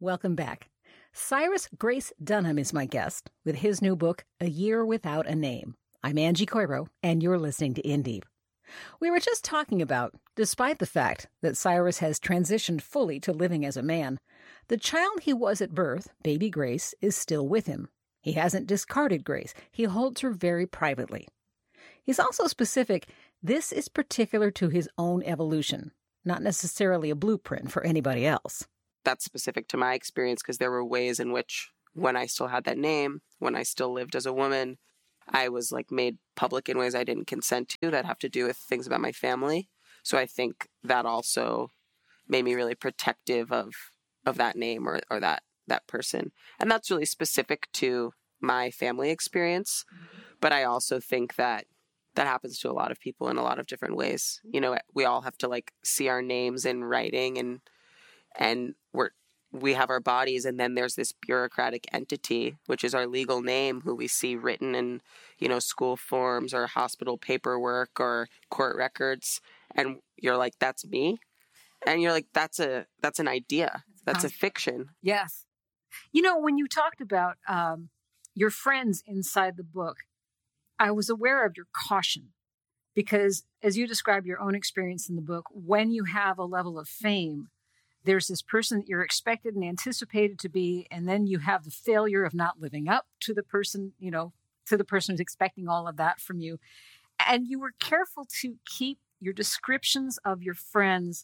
Welcome back. Cyrus Grace Dunham is my guest with his new book, A Year Without a Name. I'm Angie Coiro, and you're listening to In Deep. We were just talking about, despite the fact that Cyrus has transitioned fully to living as a man, the child he was at birth, baby Grace, is still with him. He hasn't discarded Grace. He holds her very privately. He's also specific, this is particular to his own evolution, not necessarily a blueprint for anybody else. That's specific to my experience because there were ways in which when I still had that name, when I still lived as a woman, I was made public in ways I didn't consent to that have to do with things about my family. So I think that also made me really protective of that name or that person. And that's really specific to my family experience. But I also think that happens to a lot of people in a lot of different ways. We all have to see our names in writing and we have our bodies, and then there's this bureaucratic entity, which is our legal name, who we see written in, school forms or hospital paperwork or court records. And you're like, that's me. And you're like, that's an idea. That's a fiction. Yes. When you talked about your friends inside the book, I was aware of your caution because as you describe your own experience in the book, when you have a level of fame, there's this person that you're expected and anticipated to be, and then you have the failure of not living up to the person, to the person who's expecting all of that from you. And you were careful to keep your descriptions of your friends.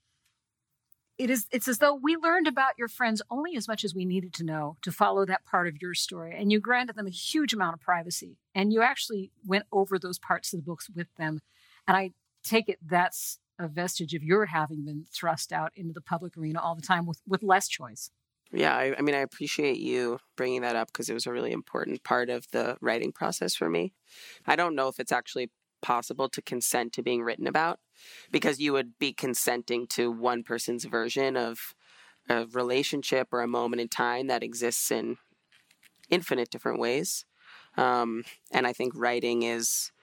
It's as though we learned about your friends only as much as we needed to know to follow that part of your story. And you granted them a huge amount of privacy. And you actually went over those parts of the books with them. And I take it that's a vestige of your having been thrust out into the public arena all the time with less choice. Yeah, I appreciate you bringing that up because it was a really important part of the writing process for me. I don't know if it's actually possible to consent to being written about because you would be consenting to one person's version of a relationship or a moment in time that exists in infinite different ways. And I think writing is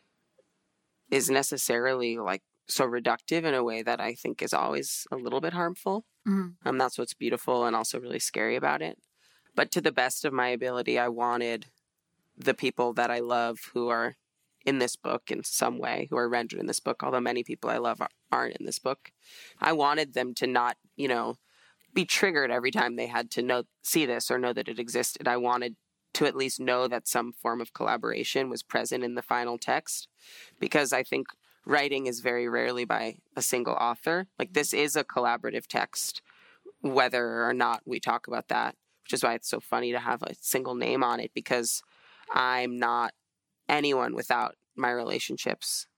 necessarily so reductive in a way that I think is always a little bit harmful. Mm-hmm. That's what's beautiful and also really scary about it. But to the best of my ability, I wanted the people that I love who are in this book in some way, who are rendered in this book, although many people I love aren't in this book. I wanted them to not, be triggered every time they had to see this or know that it existed. I wanted to at least know that some form of collaboration was present in the final text because I think writing is very rarely by a single author. This is a collaborative text, whether or not we talk about that, which is why it's so funny to have a single name on it because I'm not anyone without my relationships.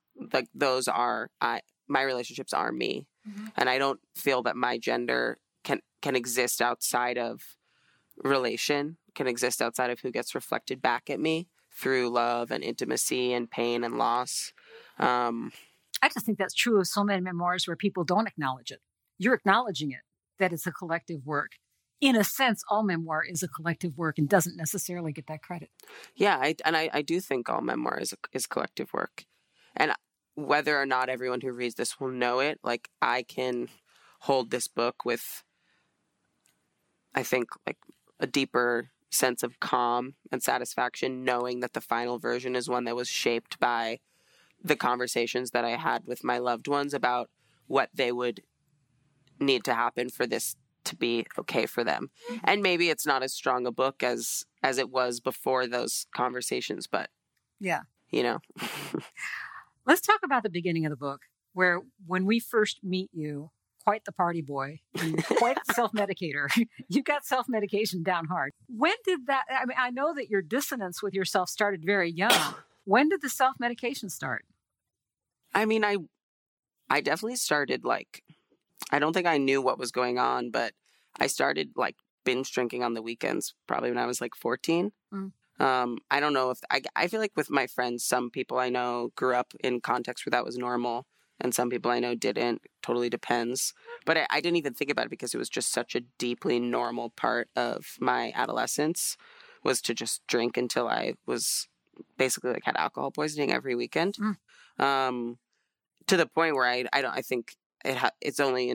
My relationships are me. Mm-hmm. And I don't feel that my gender can exist outside of relation, can exist outside of who gets reflected back at me through love and intimacy and pain and loss. I just think that's true of so many memoirs where people don't acknowledge it. You're acknowledging it, that it's a collective work. In a sense, all memoir is a collective work and doesn't necessarily get that credit. Yeah, I do think all memoir is collective work. And whether or not everyone who reads this will know it, I can hold this book with, I think, a deeper sense of calm and satisfaction knowing that the final version is one that was shaped by the conversations that I had with my loved ones about what they would need to happen for this to be okay for them. And maybe it's not as strong a book as it was before those conversations, but yeah, Let's talk about the beginning of the book where when we first meet you, quite the party boy, quite the self-medicator. You got self-medication down hard. When did that, I know that your dissonance with yourself started very young. When did the self-medication start? I definitely started I don't think I knew what was going on, but I started binge drinking on the weekends probably when I was 14. Mm. I don't know if I feel with my friends, some people I know grew up in contexts where that was normal and some people I know didn't. Totally depends. But I didn't even think about it because it was just such a deeply normal part of my adolescence was to just drink until I was basically had alcohol poisoning every weekend. Mm. To the point where I think it's only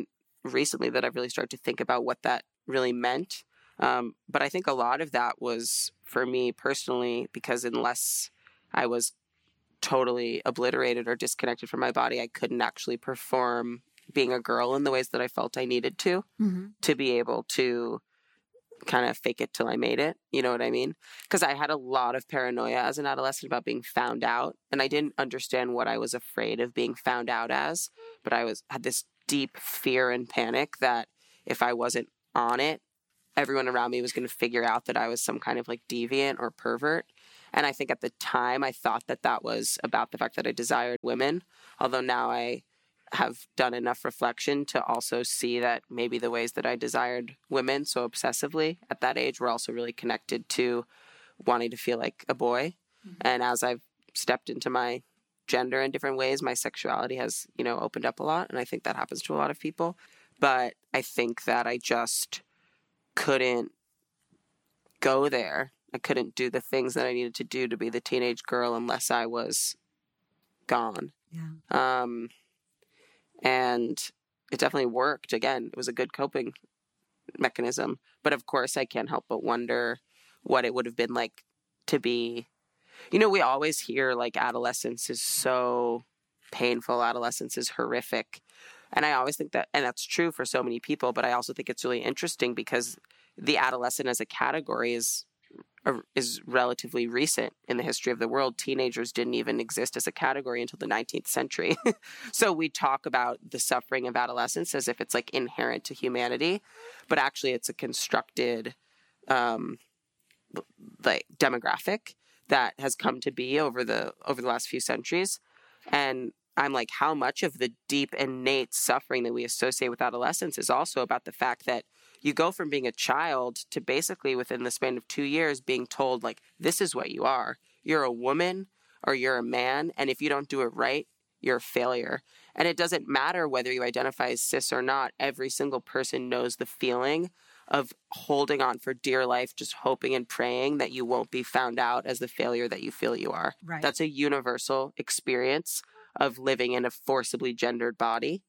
recently that I've really started to think about what that really meant. But I think a lot of that was for me personally, because unless I was totally obliterated or disconnected from my body, I couldn't actually perform being a girl in the ways that I felt I needed to be able to kind of fake it till I made it. You know what I mean? Because I had a lot of paranoia as an adolescent about being found out, and I didn't understand what I was afraid of being found out as, but had this deep fear and panic that if I wasn't on it, everyone around me was going to figure out that I was some kind of like deviant or pervert. And I think at the time I thought that that was about the fact that I desired women, although now I have done enough reflection to also see that maybe the ways that I desired women so obsessively at that age were also really connected to wanting to feel like a boy. And as I've stepped into my gender in different ways, my sexuality has, opened up a lot. And I think that happens to a lot of people. But I think that I just couldn't go there. I couldn't do the things that I needed to do to be the teenage girl unless I was gone. Yeah. And it definitely worked. Again, it was a good coping mechanism. But of course, I can't help but wonder what it would have been like to be, we always hear like adolescence is so painful. Adolescence is horrific. And I always think that, and that's true for so many people, but I also think it's really interesting because the adolescent as a category is relatively recent in the history of the world. Teenagers didn't even exist as a category until the 19th century. So we talk about the suffering of adolescence as if it's like inherent to humanity, but actually it's a constructed like demographic that has come to be over the last few centuries. And I'm like, how much of the deep innate suffering that we associate with adolescence is also about the fact that you go from being a child to basically within the span of 2 years being told, like, this is what you are. You're a woman or you're a man, and if you don't do it right, you're a failure. And it doesn't matter whether you identify as cis or not. Every single person knows the feeling of holding on for dear life, just hoping and praying that you won't be found out as the failure that you feel you are. Right. That's a universal experience of living in a forcibly gendered body.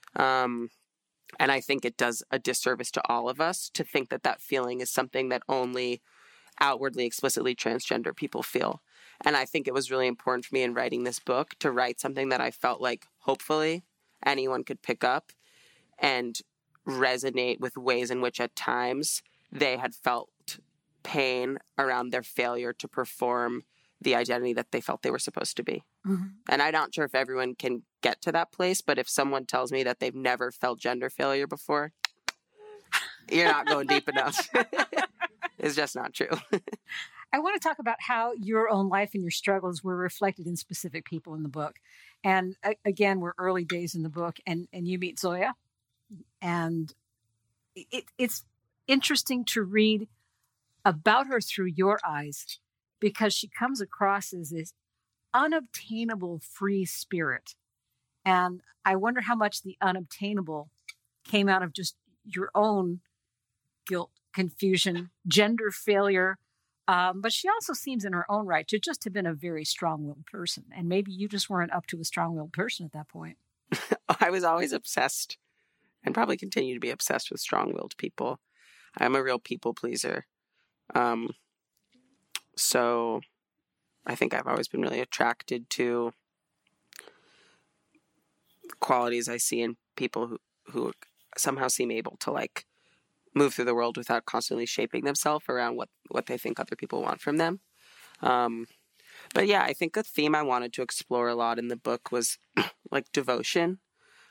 And I think it does a disservice to all of us to think that that feeling is something that only outwardly, explicitly transgender people feel. And I think it was really important for me in writing this book to write something that I felt like hopefully anyone could pick up and resonate with ways in which at times they had felt pain around their failure to perform the identity that they felt they were supposed to be. And I'm not sure if everyone can get to that place, but if someone tells me that they've never felt gender failure before, you're not going deep enough. It's just not true. I want to talk about how your own life and your struggles were reflected in specific people in the book. And again, we're early days in the book, and you meet Zoya. And it's interesting to read about her through your eyes, because she comes across as this unobtainable free spirit. And I wonder how much the unobtainable came out of just your own guilt, confusion, gender failure. But she also seems in her own right to just have been a very strong-willed person. And maybe you just weren't up to a strong-willed person at that point. I was always obsessed and probably continue to be obsessed with strong-willed people. I'm a real people pleaser. So I think I've always been really attracted to qualities I see in people who somehow seem able to like move through the world without constantly shaping themselves around what they think other people want from them. But yeah, I think a theme I wanted to explore a lot in the book was like devotion.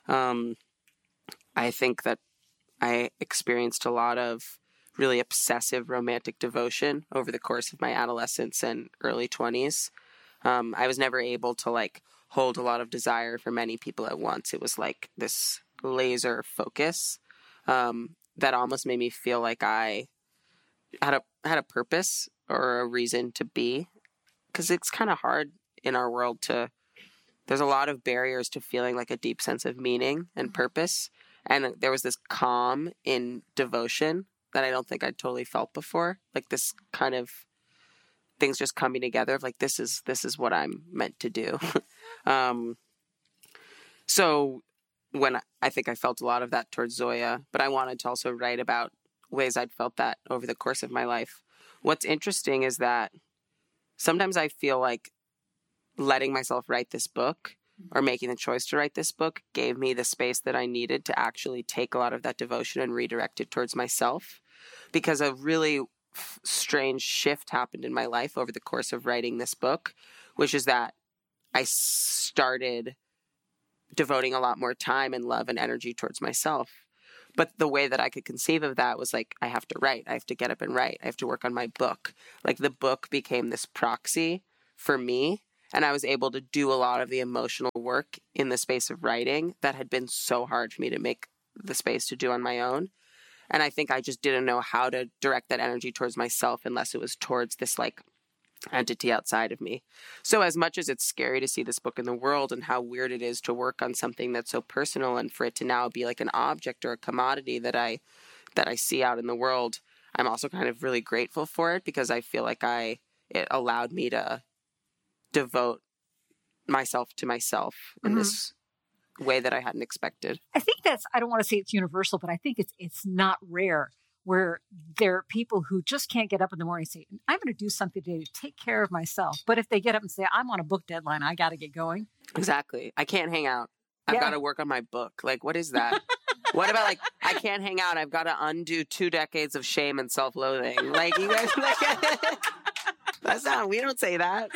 I think that I experienced a lot of really obsessive romantic devotion over the course of my adolescence and early 20s. I was never able to like hold a lot of desire for many people at once. It was like this laser focus that almost made me feel like I had a purpose or a reason to be, because it's kind of hard in our world there's a lot of barriers to feeling like a deep sense of meaning and purpose. And there was this calm in devotion that I don't think I'd totally felt before. Like this kind of things just coming together of like, this is what I'm meant to do. So when I think I felt a lot of that towards Zoya, but I wanted to also write about ways I'd felt that over the course of my life. What's interesting is that sometimes I feel like letting myself write this book or making the choice to write this book gave me the space that I needed to actually take a lot of that devotion and redirect it towards myself, because a really strange shift happened in my life over the course of writing this book, which is that I started devoting a lot more time and love and energy towards myself. But the way that I could conceive of that was like, I have to write. I have to get up and write. I have to work on my book. Like the book became this proxy for me. And I was able to do a lot of the emotional work in the space of writing that had been so hard for me to make the space to do on my own. And I think I just didn't know how to direct that energy towards myself unless it was towards this like entity outside of me. So as much as it's scary to see this book in the world and how weird it is to work on something that's so personal and for it to now be like an object or a commodity that I see out in the world, I'm also kind of really grateful for it, because I feel like it allowed me to devote myself to myself in this way that I hadn't expected. I think I don't want to say it's universal, but I think it's not rare where there are people who just can't get up in the morning and say, I'm going to do something today to take care of myself. But if they get up and say, I'm on a book deadline, I got to get going. Exactly. I can't hang out. I've got to work on my book. Like, what is that? What about like, I can't hang out. I've got to undo 2 decades of shame and self-loathing. Like, you guys, like, that's not, we don't say that.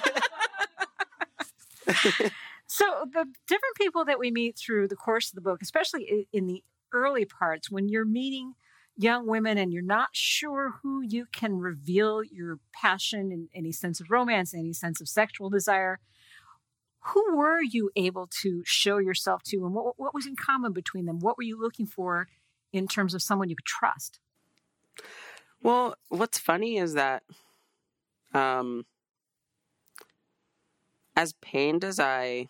So the different people that we meet through the course of the book, especially in the early parts, when you're meeting young women and you're not sure who you can reveal your passion and any sense of romance, any sense of sexual desire, who were you able to show yourself to, and what was in common between them? What were you looking for in terms of someone you could trust? Well, what's funny is that as pained as I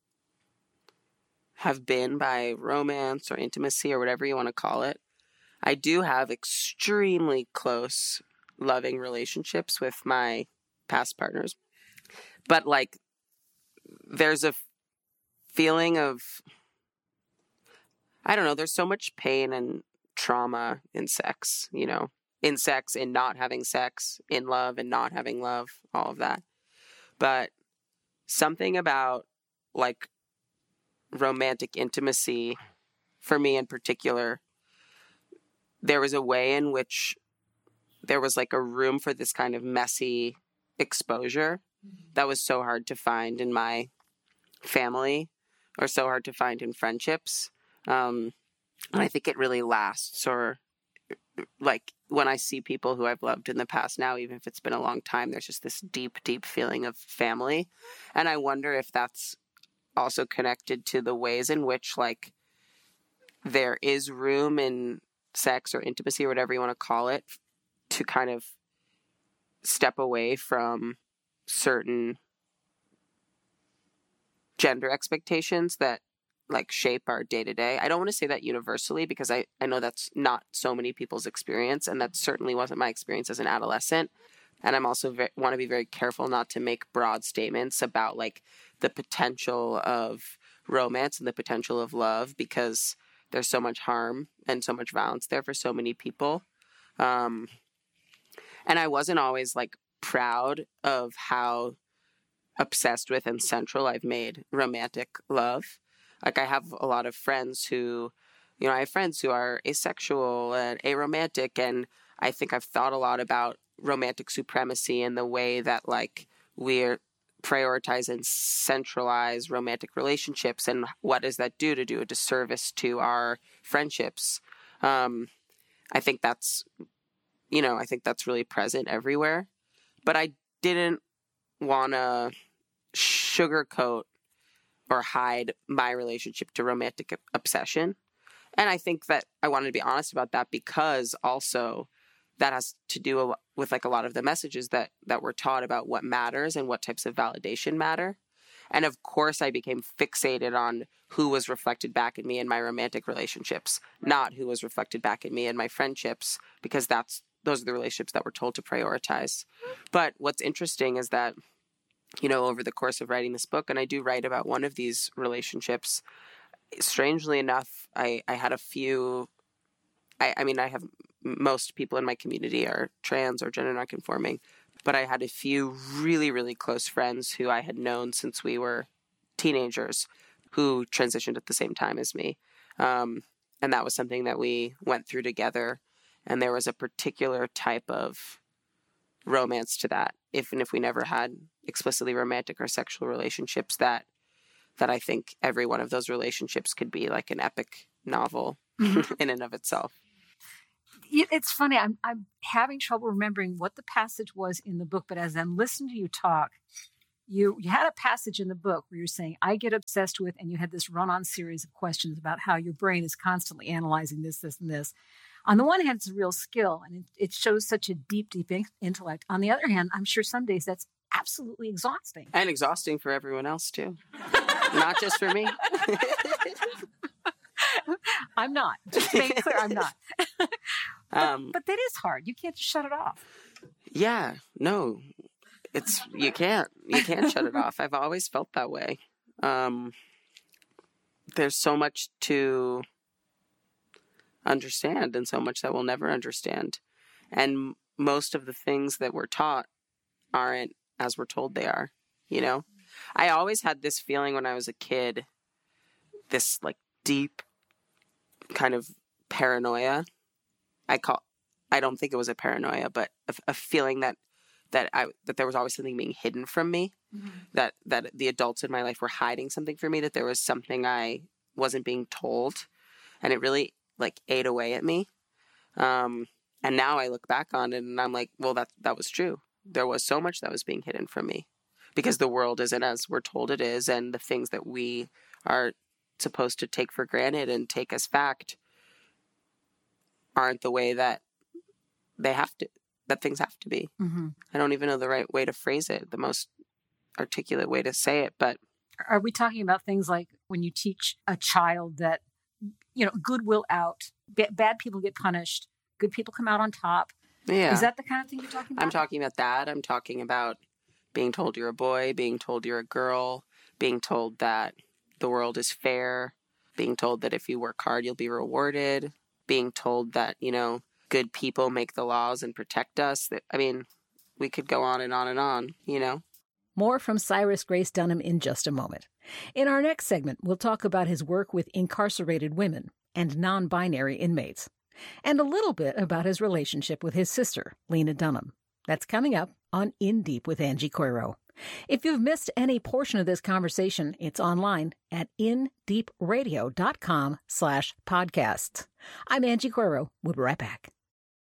have been by romance or intimacy or whatever you want to call it, I do have extremely close, loving relationships with my past partners. But like, there's a feeling of, I don't know, there's so much pain and trauma in sex, you know, in sex, in not having sex, in love and not having love, all of that. But something about like romantic intimacy, for me in particular, there was a way in which there was like a room for this kind of messy exposure that was so hard to find in my family or so hard to find in friendships. And I think it really lasts, or like when I see people who I've loved in the past now, even if it's been a long time, there's just this deep, deep feeling of family. And I wonder if that's also connected to the ways in which like there is room in sex or intimacy or whatever you want to call it to kind of step away from certain gender expectations that like shape our day to day. I don't want to say that universally, because I know that's not so many people's experience, and that certainly wasn't my experience as an adolescent. And I'm also want to be very careful not to make broad statements about like the potential of romance and the potential of love, because there's so much harm and so much violence there for so many people. And I wasn't always like proud of how obsessed with and central I've made romantic love. Like I have a lot of friends who, you know, I have friends who are asexual and aromantic, and I think I've thought a lot about romantic supremacy and the way that like we're prioritize and centralize romantic relationships, and what does that do to a disservice to our friendships. I think that's, you know, I think that's really present everywhere, but I didn't want to sugarcoat or hide my relationship to romantic obsession. And I think that I wanted to be honest about that, because also that has to do with like a lot of the messages that we're taught about what matters and what types of validation matter. And of course I became fixated on who was reflected back in me in my romantic relationships, not who was reflected back in me in my friendships, because those are the relationships that we're told to prioritize. But what's interesting is that, you know, over the course of writing this book, and I do write about one of these relationships, strangely enough, I had a few, I mean, I have, most people in my community are trans or gender nonconforming, but I had a few really, really close friends who I had known since we were teenagers who transitioned at the same time as me. And that was something that we went through together. And there was a particular type of romance to that, even if we never had explicitly romantic or sexual relationships, that I think every one of those relationships could be like an epic novel in and of itself. It's funny. I'm having trouble remembering what the passage was in the book, but as I'm listening to you talk, you had a passage in the book where you're saying, I get obsessed with, and you had this run-on series of questions about how your brain is constantly analyzing this, and this. On the one hand, it's a real skill, and it shows such a deep intellect. On the other hand, I'm sure some days that's absolutely exhausting. And exhausting for everyone else, too. Not just for me. I'm not. Just to make it clear, I'm not. But that is hard. You can't just shut it off. Yeah, no. You can't shut it off. I've always felt that way. There's so much to understand and so much that we'll never understand. And most of the things that we're taught aren't as we're told they are, you know? I always had this feeling when I was a kid, this like deep kind of paranoia. I don't think it was a paranoia, but a feeling that there was always something being hidden from me, that the adults in my life were hiding something from me, that there was something I wasn't being told, and it really like ate away at me. And now I look back on it and I'm like, well, that was true. There was so much that was being hidden from me because the world isn't as we're told it is, and the things that we are supposed to take for granted and take as fact aren't the way that things have to be. I don't even know the right way to phrase it, the most articulate way to say it, but are we talking about things like when you teach a child that, you know, good will out, bad people get punished, good people come out on top? Yeah. Is that the kind of thing you're talking about? I'm talking about that. I'm talking about being told you're a boy, being told you're a girl, being told that the world is fair, being told that if you work hard, you'll be rewarded, being told that, you know, good people make the laws and protect us. I mean, we could go on and on and on, you know? More from Cyrus Grace Dunham in just a moment. In our next segment, we'll talk about his work with incarcerated women and non-binary inmates, and a little bit about his relationship with his sister, Lena Dunham. That's coming up on In Deep with Angie Coiro. If you've missed any portion of this conversation, it's online at indeepradio.com/podcasts. I'm Angie Coiro. We'll be right back.